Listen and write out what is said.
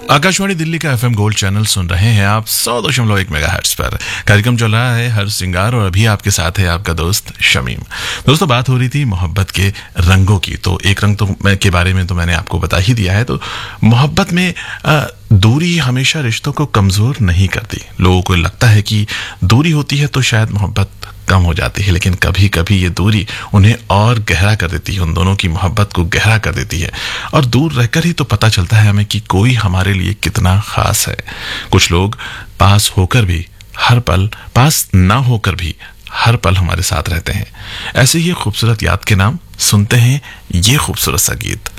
आकाशवाणी दिल्ली का FM gold channel सुन रहे हैं आप 100.1 मेगाहर्ट्ज पर। कार्यक्रम चल रहा है हर सिंगार और अभी आपके साथ है आपका दोस्त शमीम। दोस्तों, बात हो रही थी मोहब्बत के रंगों की, तो एक रंग के बारे में तो मैंने आपको बता ही दिया है। तो मोहब्बत में दूरी हमेशा रिश्तों को कमजोर नहीं करती। लोगों को लगता है कि दूरी होती है तो शायद मोहब्बत कम हो जाती है, लेकिन कभी कभी ये दूरी उन्हें और गहरा कर देती है, उन दोनों की मोहब्बत को गहरा कर देती है। और दूर रहकर ही तो पता चलता है हमें कि कोई हमारे लिए कितना खास है। कुछ लोग पास होकर भी हर पल, पास ना होकर भी हर पल हमारे साथ रहते हैं। ऐसे ही खूबसूरत याद के नाम सुनते हैं ये खूबसूरत सा गीत।